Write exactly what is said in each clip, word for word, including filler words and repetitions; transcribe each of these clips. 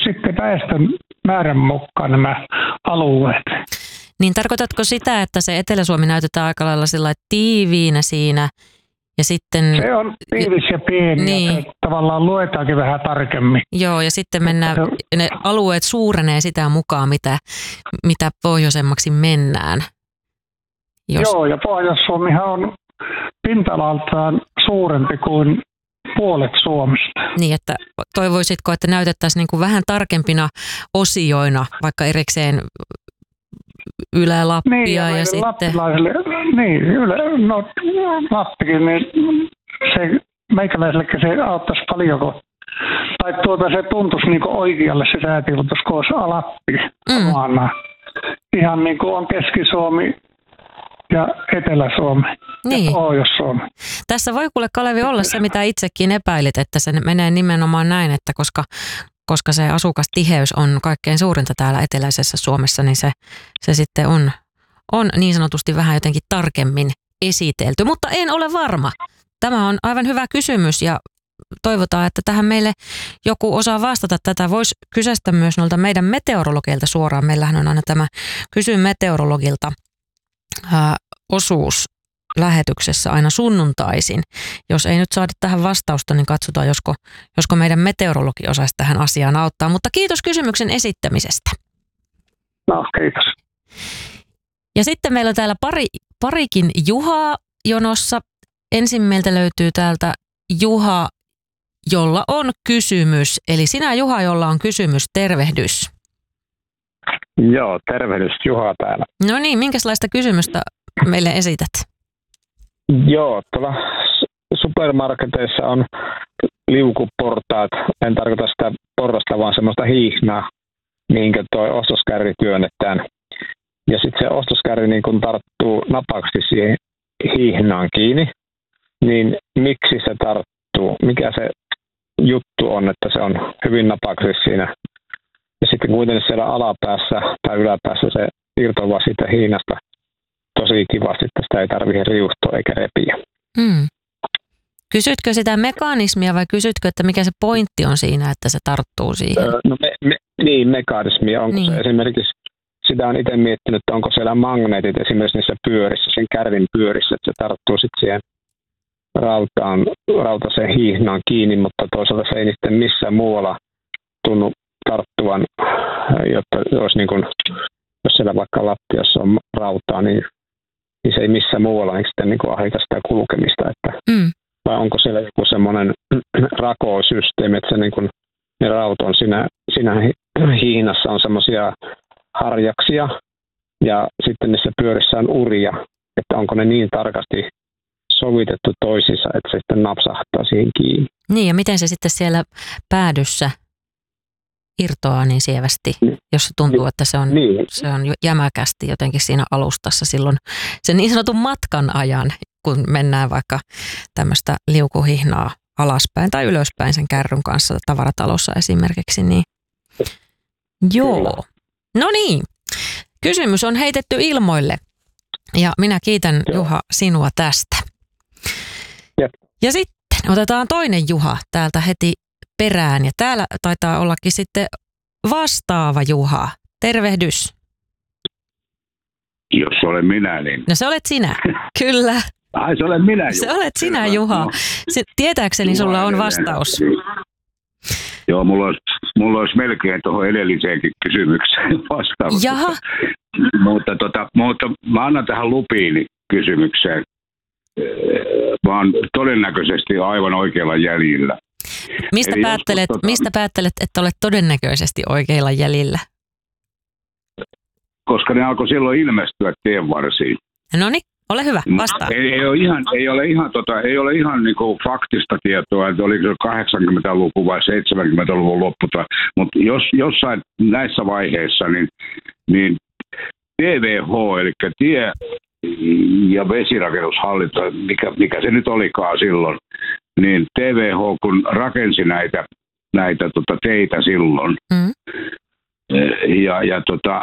sitten väestön määrän mukaan nämä alueet. Niin tarkoitatko sitä, että se Etelä-Suomi näytetään aika lailla sillä tiiviinä siinä ja sitten... Se on tiivis ja pieni, niin. Ja tavallaan luetaankin vähän tarkemmin. Joo, ja sitten mennään, ne alueet suurenee sitä mukaan, mitä, mitä pohjoisemmaksi mennään. Jos... Joo, ja Pohjois-Suomihan on pinta-alaltaan suurempi kuin puolet Suomesta. Niin, että toivoisitko, että näytettäisiin niin kuin vähän tarkempina osioina, vaikka erikseen Ylä-Lappia niin, ja, ja sitten... Niin, ylä, no Lappikin, niin se meikäläiselle se auttaisi paljon, kun, tai tuota se tuntuisi niin kuin oikealle se säätiltus, kun olisi Lappi mm. omana. Ihan niin kuin on Keski-Suomi ja Etelä-Suomi niin. Ja Pohjois-Suomi. Tässä voi kuule Kalevi olla se, mitä itsekin epäilit, että se menee nimenomaan näin, että koska, koska se asukastiheys on kaikkein suurinta täällä eteläisessä Suomessa, niin se, se sitten on, on niin sanotusti vähän jotenkin tarkemmin esitelty, mutta en ole varma. Tämä on aivan hyvä kysymys ja toivotaan, että tähän meille joku osaa vastata tätä. Voisi kysästä myös noilta meidän meteorologeilta suoraan. Meillähän on aina tämä Kysy meteorologilta ää, osuus lähetyksessä aina sunnuntaisin. Jos ei nyt saada tähän vastausta, niin katsotaan, josko, josko meidän meteorologi osaisi tähän asiaan auttaa. Mutta kiitos kysymyksen esittämisestä. No, kiitos. Ja sitten meillä on täällä pari, parikin Juhaa jonossa. Ensin meiltä löytyy täältä Juha, jolla on kysymys. Eli sinä Juha, jolla on kysymys, tervehdys. Joo, tervehdys Juha täällä. No niin, minkälaista kysymystä meille esität? Joo, tuolla supermarketeissa on liukuportaat. En tarkoita sitä porrasta, vaan semmoista hiihnaa, mihinkä toi ostoskärri työnnetään. Ja sitten se ostoskärri niin kun tarttuu napakasti siihen hiihnaan kiinni, niin miksi se tarttuu? Mikä se juttu on, että se on hyvin napaksi siinä? Ja sitten kuitenkin siellä alapäässä tai yläpäässä se irtoaa siitä hiinasta tosi kivasti, että sitä ei tarvitse riuhtoa eikä repiä. Hmm. Kysytkö sitä mekanismia vai kysytkö, että mikä se pointti on siinä, että se tarttuu siihen? Öö, no me, me, niin, mekanismia. Onko niin. Se esimerkiksi, sitä on itse miettinyt, että onko siellä magneetit esimerkiksi niissä pyörissä, sen kärrin pyörissä, että se tarttuu sitten siihen rautaan, rautaiseen hiihnaan kiinni, mutta toisaalta se ei sitten missään muualla tunnu tarttuvan, jotta olisi niin kuin, jos siellä vaikka lattiassa on rautaa, niin, niin se ei missään muualla niin sitten niin kuin ahita sitä kulkemista. Että, mm. vai onko siellä joku semmoinen rakosysteemi, että se niin kuin, ne rauta on siinä, siinä hihnassa on semmoisia harjaksia ja sitten niissä pyörissä on uria, että onko ne niin tarkasti sovitettu toisiinsa, että se sitten napsahtaa siihen kiinni. Niin, ja miten se sitten siellä päädyssä irtoaa niin sievästi, jos se tuntuu, että se on, niin. se on jämäkästi jotenkin siinä alustassa silloin sen niin sanotun matkan ajan, kun mennään vaikka tämmöistä liukuhihnaa alaspäin tai ylöspäin sen kärryn kanssa tavaratalossa esimerkiksi. Niin. Joo. No niin, kysymys on heitetty ilmoille ja minä kiitän Joo. Juha sinua tästä. Jep. Ja sitten otetaan toinen Juha täältä heti perään ja täällä taitaa ollakin sitten vastaava Juha. Tervehdys. Jos se olen minä, niin... No se olet sinä, kyllä. Ai se olen minä, Juha. Se olet sinä, Juha. Se, tietääkseni Juha, sulla on vastaus. Joo, mulla olisi, mulla olisi melkein tuohon edelliseenkin kysymykseen vastaus. Jaha. Mutta, tota, mutta mä annan tähän lupiini kysymykseen. Mä oon todennäköisesti aivan oikealla jäljillä. Mistä päättelet, tota, mistä päättelet, että olet todennäköisesti oikeilla jäljillä? Koska ne alkoi silloin ilmestyä tien varsiin. No niin, ole hyvä, vastaa. Ei, ei ole ihan, ei ole ihan, tota, ei ole ihan niinku faktista tietoa, että oliko se kahdeksankymmentäluku vai seitsemänkymmentäluvun loppu. Mutta jos, jossain näissä vaiheissa, niin, niin T V H, eli tie- ja vesirakennushallinto, mikä, mikä se nyt olikaan silloin, niin T V H kun rakensi näitä, näitä tota, teitä silloin, mm. ja, ja, tota,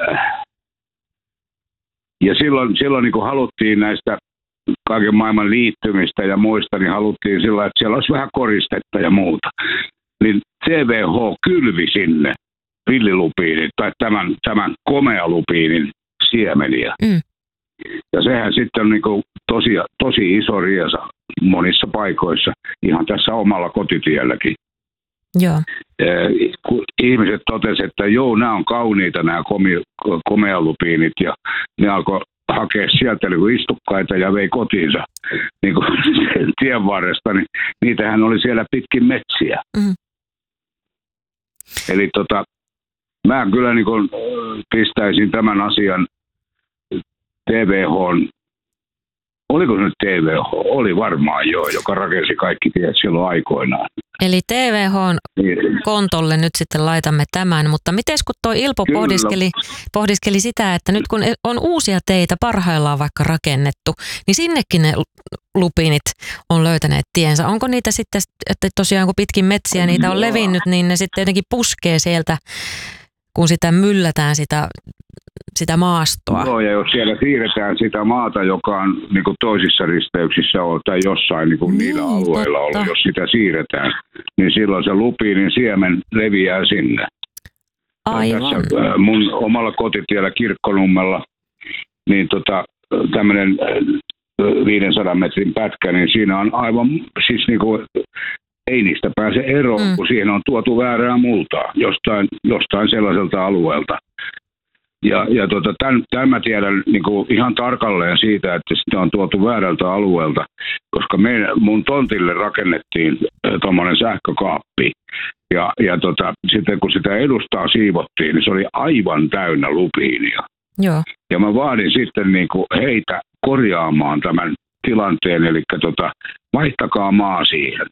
ja silloin, silloin niin kun haluttiin näistä kaiken maailman liittymistä ja muista, niin haluttiin sillä, että siellä olisi vähän koristetta ja muuta. niin T V H kylvi sinne villilupiinin tai tämän, tämän komealupiinin siemeniä. Mm. Ja sehän sitten on niin kuin tosi, tosi iso riesa monissa paikoissa, ihan tässä omalla kotitielläkin. Joo. Kun ihmiset totesivat, että joo, nämä on kauniita nämä komealupiinit ja ne alkoi hakea sieltä niin istukkaita ja vei kotiinsa niin kuin tien varresta, niin niitähän oli siellä pitkin metsiä. Mm. Eli tota, mä kyllä niin kuin pistäisin tämän asian T V H, oliko se nyt T V H? Oli varmaan joo, joka rakensi kaikki tiet silloin aikoinaan. Eli T V H:n kontolle nyt sitten laitamme tämän, mutta miten kun tuo Ilpo pohdiskeli, pohdiskeli sitä, että nyt kun on uusia teitä parhaillaan vaikka rakennettu, niin sinnekin ne lupiinit on löytäneet tiensä. Onko niitä sitten, että tosiaan kun pitkin metsiä niitä on levinnyt, niin ne sitten jotenkin puskee sieltä, kun sitä myllätään sitä sitä maastoa. Joo, ja jos siellä siirretään sitä maata, joka on niin kuin toisissa risteyksissä on, tai jossain niin kuin niin, niillä alueilla totta. ollut, jos sitä siirretään, niin silloin se lupiinin siemen leviää sinne. Aivan. Tässä mun omalla kotitiellä Kirkkonummella, niin tota, tämmöinen viisisataa metrin pätkä, niin siinä on aivan, siis niin kuin, ei niistä pääse eroon, mm. kun siihen on tuotu väärää multaa jostain, jostain sellaiselta alueelta. Ja, ja tota, tämän, tämän mä tiedän niin kuin ihan tarkalleen siitä, että sitä on tuotu väärältä alueelta, koska meidän, mun tontille rakennettiin tuommoinen sähkökaappi. Ja, ja tota, sitten kun sitä edustaa siivottiin, niin se oli aivan täynnä lupiinia. Joo. Ja mä vaadin sitten niin kuin heitä korjaamaan tämän tilanteen, eli tota, vaihtakaa maa siihen.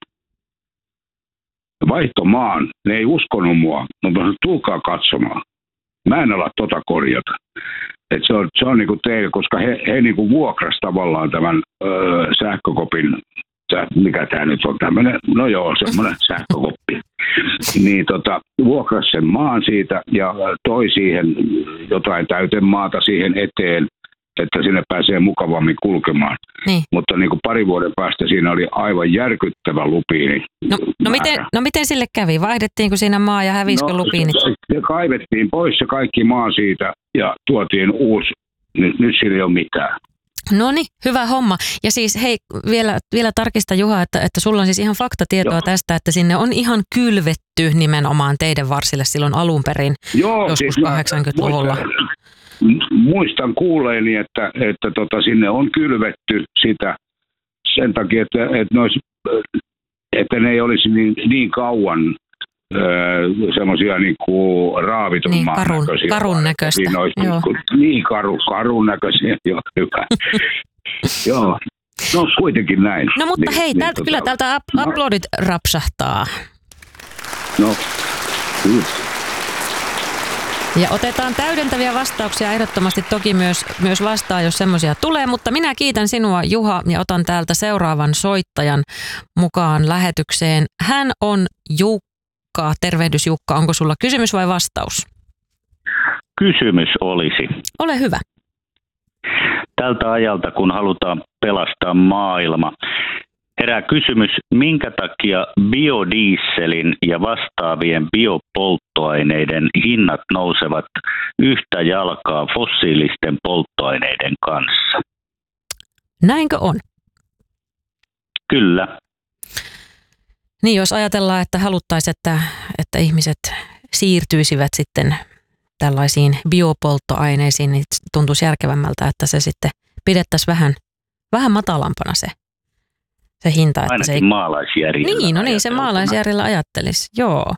Vaihtomaan, ne ei uskonut mua, mutta tulkaa katsomaan. Mä en ala tota korjata. Et se on, se on niinku teille, koska he, he niinku vuokras tavallaan tämän öö, sähkökopin, sä, mikä tämä nyt on tämmöinen, no joo, semmoinen sähkökoppi. Niin tota, vuokras sen maan siitä ja toi siihen jotain täytemaata siihen eteen, että sinne pääsee mukavammin kulkemaan. Niin. Mutta niin kuin pari vuoden päästä siinä oli aivan järkyttävä lupiini. No, no, miten, no miten sille kävi? Vaihdettiinko siinä maa ja hävisikö no, lupiinit? Se, se kaivettiin pois se kaikki maa siitä ja tuotiin uusi. Nyt, nyt sillä ei ole mitään. No niin, hyvä homma. Ja siis hei, vielä, vielä tarkista Juha, että, että sulla on siis ihan faktatietoa Joo. tästä, että sinne on ihan kylvetty nimenomaan teidän varsille silloin alun perin Joo, joskus siis kahdeksankymmentäluvulla. Muistan kuuleeni, että, että tota, sinne on kylvetty sitä sen takia, että, että, nois, että ne ei olisi niin, niin kauan öö, semmoisia niin kuin raavitonmaan niin, karun, näköisiä. Karun näköistä. Niin, kuin, niin karu, karun näköisiä, joo, hyvä. Joo, no kuitenkin näin. No mutta niin, hei, niin, täältä, tota, kyllä täältä up, uploadit rapsahtaa. No, kyllä. Ja otetaan täydentäviä vastauksia ehdottomasti toki myös, myös vastaan, jos semmoisia tulee, mutta minä kiitän sinua Juha ja otan täältä seuraavan soittajan mukaan lähetykseen. Hän on Jukka. Tervehdys Jukka, onko sulla kysymys vai vastaus? Kysymys olisi. Ole hyvä. Tältä ajalta, kun halutaan pelastaa maailma, herää kysymys, minkä takia biodieselin ja vastaavien biopolttoaineiden hinnat nousevat yhtä jalkaa fossiilisten polttoaineiden kanssa? Näinkö on? Kyllä. Niin, jos ajatellaan, että haluttaisiin, että, että ihmiset siirtyisivät sitten tällaisiin biopolttoaineisiin, niin tuntuisi järkevämmältä, että se sitten pidettäisiin vähän, vähän matalampana se. Se hinta, että ainakin se ei... maalaisjärjellä. Niin, no niin, se maalaisjärjellä ajattelisi, joo.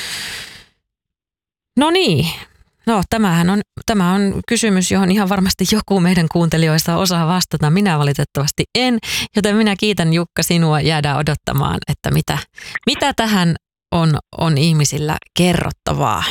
No niin, no tämähän on, tämä on kysymys, johon ihan varmasti joku meidän kuuntelijoista osaa vastata. Minä valitettavasti en, joten minä kiitän Jukka sinua, jäädään odottamaan, että mitä, mitä tähän on, on ihmisillä kerrottavaa.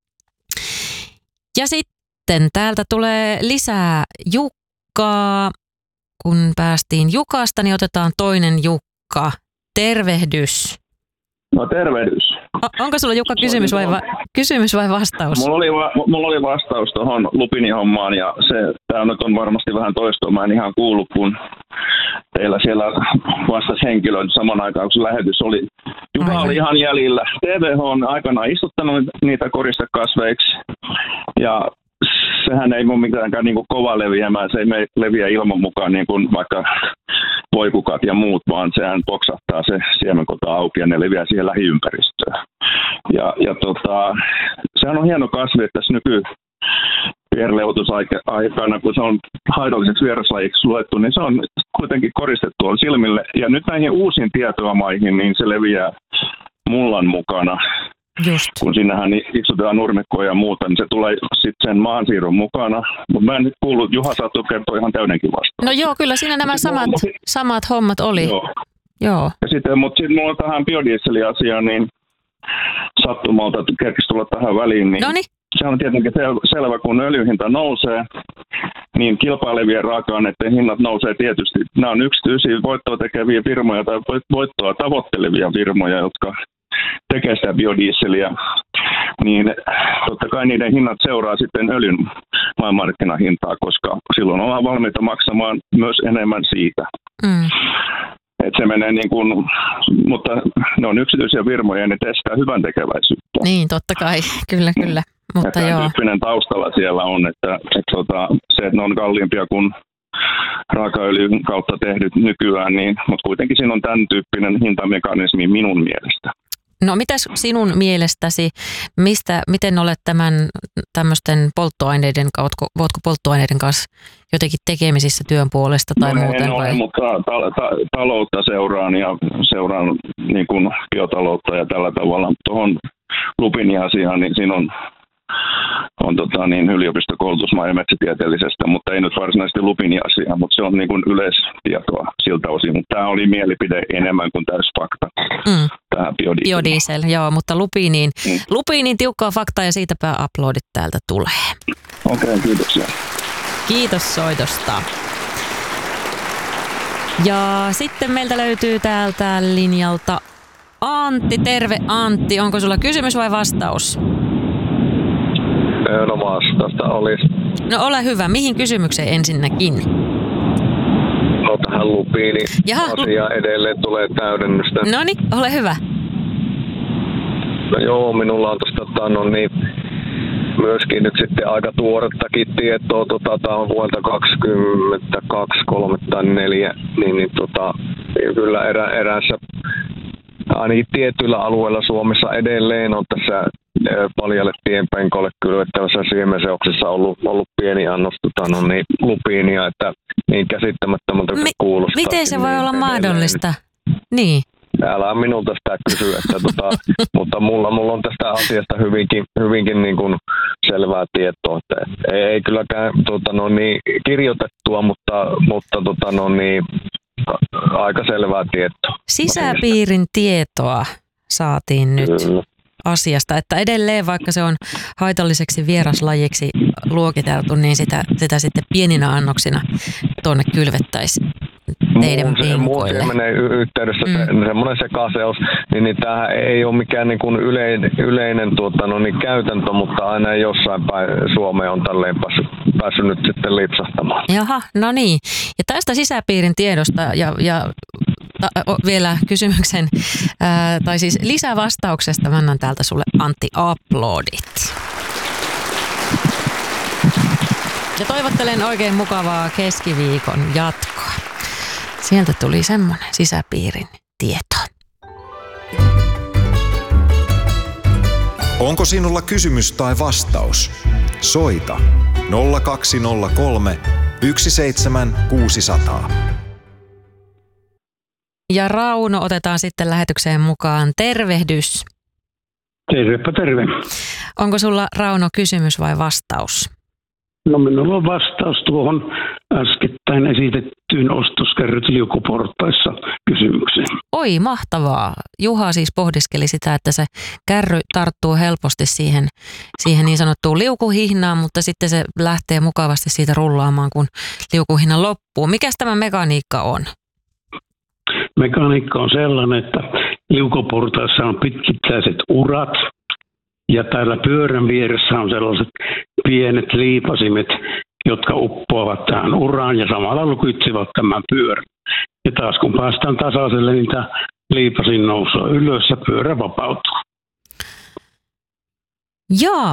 Ja sitten täältä tulee lisää Jukkaa. Kun päästiin Jukasta, niin otetaan toinen Jukka. Tervehdys. No tervehdys. O- onko sulla Jukka kysymys vai, va- kysymys vai vastaus? Mulla oli, va- mulla oli vastaus tuohon Lupini-hommaan ja se, tää nyt on varmasti vähän toistoa. Mä en ihan kuullut, kun teillä siellä vastasi henkilö saman aikaan, kun se lähetys oli. Juha Aivan. oli ihan jäljillä. T V H on aikanaan istuttanut niitä koristekasveiksi ja sehän ei mun mitenkään niin kuin kova leviämään, se ei me leviä ilman mukaan niin kuin vaikka voikukat ja muut, vaan sehän poksahtaa se siemenkota auki ja ne leviää siihen lähiympäristöön. Ja, ja tota, sehän on hieno kasvi, että tässä nyky viherleutusaikana, kun se on haitolliseksi vieraslajiksi luettu, niin se on kuitenkin koristettu on silmille. Ja nyt näihin uusiin tietoamaihin, niin se leviää mullan mukana. Just. Kun sinnehän istutetaan nurmikkoja ja muuta, niin se tulee sitten sen maansiirron mukana. Mutta mä en nyt kuullut, Juha saattoi kertoa ihan täydenkin vastaan. No joo, kyllä siinä nämä samat, samat hommat oli. Joo. joo. Ja sitten, mutta sitten mulla on tähän biodieseliasiaan, niin sattumalta kerkisi tulla tähän väliin. Niin Noniin. se on tietenkin sel- selvä, kun öljyhinta nousee, niin kilpailevien raaka-aineiden hinnat nousee tietysti. Nämä on yksityisiä voittoa tekeviä firmoja tai voittoa tavoittelevia firmoja, jotka tekee sitä biodieseliä, niin totta kai niiden hinnat seuraa sitten öljyn maailmanmarkkinahintaa, koska silloin ollaan valmiita maksamaan myös enemmän siitä. Mm. Et se menee niin kuin, mutta ne on yksityisiä firmoja ja ne testaa hyvän tekeväisyyttä. Niin, totta kai, kyllä, kyllä. Mutta ja joo. tyyppinen taustalla siellä on, että, että tota, se, että ne on kalliimpia kuin raakaöljyn kautta tehdyt nykyään, niin, mutta kuitenkin siinä on tämän tyyppinen hintamekanismi minun mielestä. No mitäs sinun mielestäsi, mistä, miten olet tämän tämmöisten polttoaineiden kautta, voitko polttoaineiden kanssa jotenkin tekemisissä työn puolesta tai no, muuten? En ole, vai? mutta ta- ta- taloutta seuraan ja seuraan niin kuin biotaloutta ja tällä tavalla. Tuohon Lupini-asiaan, niin siinä on, on tota, niin yliopistokoulutus maa- ja metsätieteellisestä, mutta ei nyt varsinaisesti Lupini-asiaa, mutta se on niin kuin yleistietoa siltä osin. Mutta tämä oli mielipide enemmän kuin täys fakta. Mm. Tähän biodiesel. Biodiesel, joo, mutta Lupiniin, mm. Lupiniin tiukkaa faktaa ja siitäpä uploadit täältä tulee. Okei, okay, kiitoksia. Kiitos soitosta. Ja sitten meiltä löytyy täältä linjalta Antti. Terve Antti, onko sulla kysymys vai vastaus? No vastausta olisi. No ole hyvä, mihin kysymykseen ensinnäkin? No tähän Lupiini asiaan edelleen tulee täydennystä. No niin, ole hyvä. No joo, minulla on tuosta no niin, myöskin nyt sitten aika tuorettakin tietoa, tota, tämä on vuodelta kaksikymmentäkaksi, kolme tai neljä, niin, niin tota, kyllä erä, eräässä, ainakin tietyillä alueilla Suomessa edelleen on tässä paljalle tienpenkolle kylvettävässä siemenseoksessa ollut, ollut pieni annos tota, no niin, lupiinia, että niin käsittämättömältä Mi- kuulostaa. Miten se voi niin olla edelleen. mahdollista? Niin. Älä minulta sitä kysyä, että tota, mutta mulla, mulla on tästä asiasta hyvinkin, hyvinkin niin kuin selvää tietoa. Että ei, ei kylläkään tota, no niin, kirjoitettua, mutta, mutta tota, no niin, aika selvää tietoa. Sisäpiirin tietoa saatiin nyt Kyllä. asiasta, että edelleen vaikka se on haitalliseksi vieraslajiksi luokiteltu, niin sitä, sitä sitten pieninä annoksina tuonne kylvettäisiin teidän penkoille. Muun menee yhteydessä mm. se, semmoinen sekaseos, niin, niin tämähän ei ole mikään niin kuin yleinen, yleinen tuota, no niin, käytäntö, mutta aina jossain päin Suomeen on tälleen päässyt, päässyt nyt sitten lipsahtamaan. Jaha, no niin. Ja tästä sisäpiirin tiedosta ja, ja ta, vielä kysymyksen, ää, tai siis lisävastauksesta mä annan täältä sulle Antti uploadit. Ja toivottelen oikein mukavaa keskiviikon jatkoa. Sieltä tuli semmoinen sisäpiirin tieto. Onko sinulla kysymys tai vastaus? Soita nolla kaksi nolla kolme yksi seitsemän kuusi nolla nolla. Ja Rauno otetaan sitten lähetykseen mukaan. Tervehdys. Tervepä terve. Onko sulla, Rauno, kysymys vai vastaus? No minulla on vastaus tuohon äskettäin esitettyyn ostoskärryt liukuportaissa kysymykseen. Oi, mahtavaa. Juha siis pohdiskeli sitä, että se kärry tarttuu helposti siihen, siihen niin sanottuun liukuhihnaan, mutta sitten se lähtee mukavasti siitä rullaamaan, kun liukuhihna loppuu. Mikäs tämä mekaniikka on? Mekaniikka on sellainen, että liukoportaissa on pitkittäiset urat ja täällä pyörän vieressä on sellaiset pienet liipasimet, jotka uppoavat tähän uraan ja samalla lukitsevat tämän pyörän. Ja taas kun päästään tasaiselle, niin tämä liipasin nousee ylös ja pyörä vapautuu. Joo,